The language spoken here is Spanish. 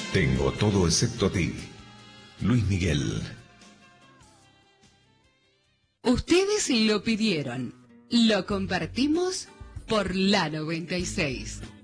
Tengo todo excepto a ti. Luis Miguel. Ustedes lo pidieron. Lo compartimos por la 96.